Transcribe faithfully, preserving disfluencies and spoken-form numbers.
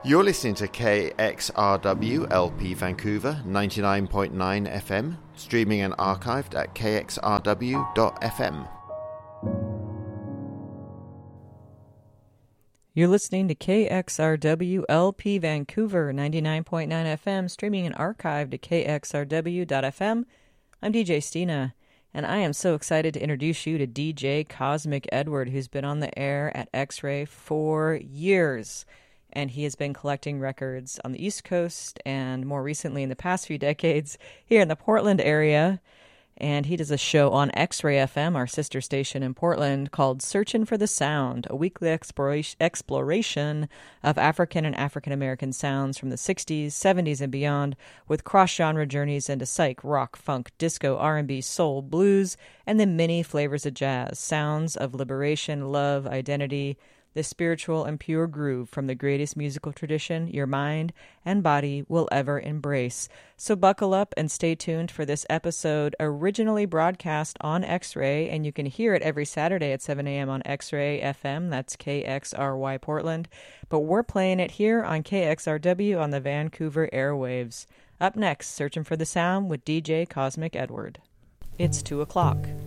You're listening to K X R W L P Vancouver ninety-nine point nine F M, streaming and archived at k x r w dot f m. You're listening to K X R W L P Vancouver ninety-nine point nine F M, streaming and archived at k x r w dot f m. I'm D J Stina, and I am so excited to introduce you to D J Cosmic Edward, who's been on the air at X-Ray for years. And he has been collecting records on the East Coast and more recently in the past few decades here in the Portland area. And he does a show on X-Ray F M, our sister station in Portland, called Searching for the Sound, a weekly exploration exploration of African and African-American sounds from the sixties, seventies, and beyond, with cross-genre journeys into psych, rock, funk, disco, R and B, soul, blues, and the many flavors of jazz, sounds of liberation, love, identity, the spiritual and pure groove from the greatest musical tradition your mind and body will ever embrace. So buckle up and stay tuned for this episode, originally broadcast on X-Ray, and you can hear it every Saturday at seven a.m. on X-Ray F M. That's K X R Y Portland. But we're playing it here on K X R W on the Vancouver airwaves. Up next, Searching for the Sound with D J Cosmic Edward. It's two o'clock.